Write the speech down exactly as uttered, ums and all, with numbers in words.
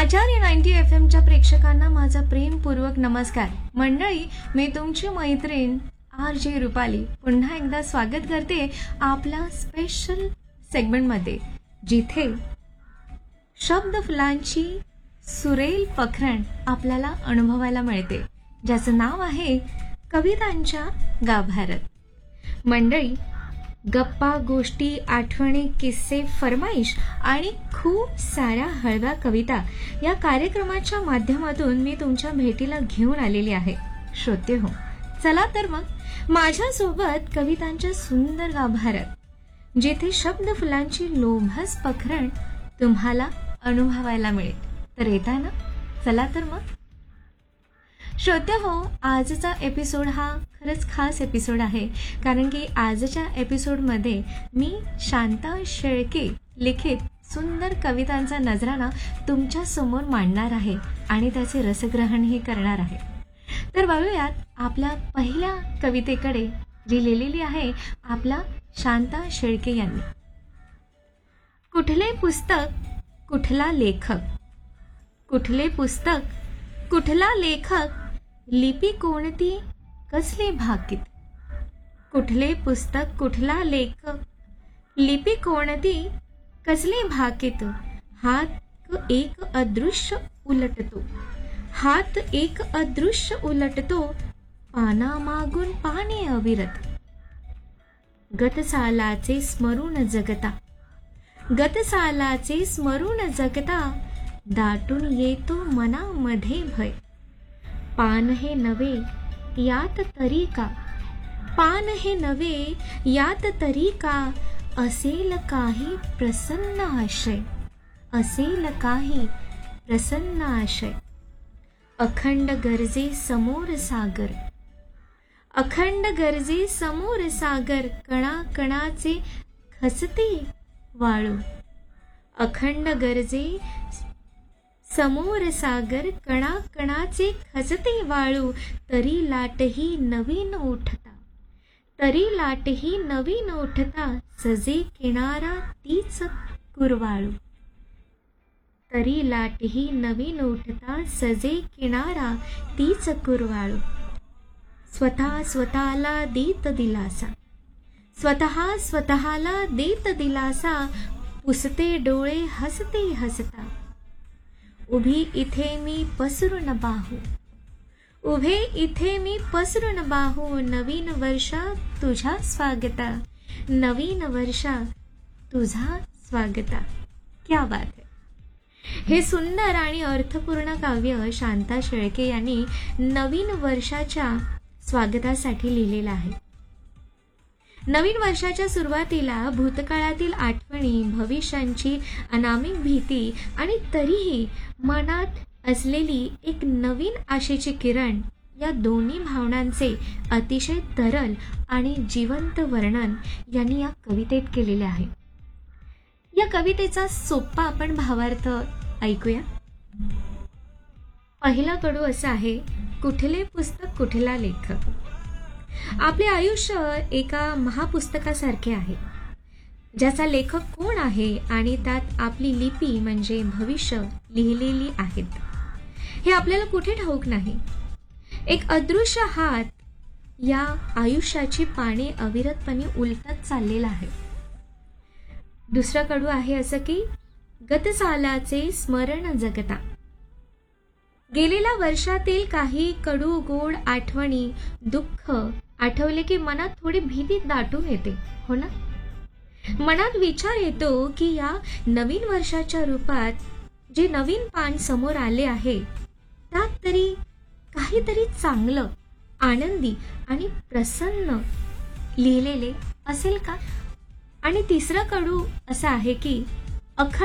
आचार्य ninety F एमच्या प्रेक्षकांना माझा प्रेमपूर्वक नमस्कार. मंडळी, मी तुमची मैत्रीण आर जे रुपाली पुन्हा एकदा स्वागत करते आपल्या स्पेशल सेगमेंटमध्ये, जिथे शब्द फुलांची सुरेल पखरण आपल्याला अनुभवायला मिळते, ज्याचं नाव आहे कवितांच्या गाभाऱ्यात. मंडळी, गप्पा, गोष्टी, आठवणी, किस्से, फरमाईश आणि खूप साऱ्या हळव्या कविता या कार्यक्रमाच्या माध्यमातून मी तुमच्या भेटीला घेऊन आलेली आहे. श्रोते हो, चला तर मग माझ्यासोबत कवितांच्या सुंदर गाभाऱ्यात, जिथे शब्द फुलांची लोभस पखरण तुम्हाला अनुभवायला मिळेल. तर येता ना? चला तर मग. श्रोते हो, आजचा एपिसोड हा खरंच खास एपिसोड आहे, कारण की आजच्या एपिसोडमध्ये मी शांता शेळके लिखित सुंदर कवितांचा नजराणा तुमच्या समोर मांडणार आहे आणि त्याचे रसग्रहणही करणार आहे. तर बघूयात आपल्या पहिल्या कवितेकडे, जी लिहिलेली आहे आपल्या शांता शेळके यांनी. कुठले पुस्तक, कुठला लेखक, कुठले पुस्तक, कुठला लेखक, लिपी कोणती, कसले भाकीत. कुठले पुस्तक, कुठला लेखक, लिपी कोणती, कसले भाकीत. हात एक अदृश्य उलटतो, हात एक अदृश्य उलटतो, पाना मागून पाने अविरत. गतसालाचे स्मरून जगता, गतसालाचे स्मरून जगता, दाटून येतो मनामध्ये भय. पान हे नवे यात तरी का, पान हे नवे यात तरी का, असेल काही प्रसन्न आशय, असेल काही प्रसन्न आशय. अखंड गरजे समोर सागर, अखंड गरजे समोर सागर, कणा कणाचे खचते वाळू. अखंड गरजे समोर सागर, कणा कणाचे खचते वाळू, तरी लाटही नवीन उठता, तरी लाटही नवीन उठता, सजे किनारा तीच कुरवाळू. तरी लाटही नवीन उठता, सजे किनारा तीच कुरवाळू. स्वतः स्वतःला देत दिलासा, स्वतः स्वतःला देत दिलासा, पुसते डोळे हसते हसता. उभी इथे मी पसरून बाहू, उभे इथे मी पसरून बाहू, नवीन वर्षा तुझ्या स्वागता, नवीन वर्षा तुझा स्वागता. क्या बात है. हे सुंदर आणि अर्थपूर्ण काव्य शांता शेळके यांनी नवीन वर्षाच्या स्वागतासाठी लिहिलेलं आहे. नवीन वर्षाच्या सुरुवातीला भूतकाळातील आठवणी, भविष्यांची अनामिक भीती आणि तरीही मनात असलेली एक नवीन आशेची किरण, या दोन्ही भावनांचे अतिशय तरल आणि जिवंत वर्णन यांनी या कवितेत केलेले आहे. या कवितेचा सोपा आपण भावार्थ ऐकूया. पहिला कडू असा आहे, कुठले पुस्तक, कुठला लेखक. आपले आयुष्य एका महापुस्तकासारखे आहे, ज्याचा लेखक कोण आहे आणि त्यात आपली लिपी म्हणजे भविष्य लिहिलेली आहेत हे आपल्याला कुठे ठाऊक नाही. एक अदृश्य हात या आयुष्याची पाने अविरतपणे उलटत चाललेला आहे. दुसरा कडू आहे असं की, गतसालाचे स्मरण जगता. गेलेल्या वर्षातील काही कडू गोड आठवणी, दुःख आठवले की मनात थोडी भीती दाटून येते, हो ना. मनात विचार येतो की या नवीन वर्षाच्या रूपात जे नवीन पान समोर आले आहे, त्यात तरी काहीतरी चांगलं, आनंदी आणि प्रसन्न लिहिलेले असेल का. आणि तिसरं कडू असं आहे की, अखंड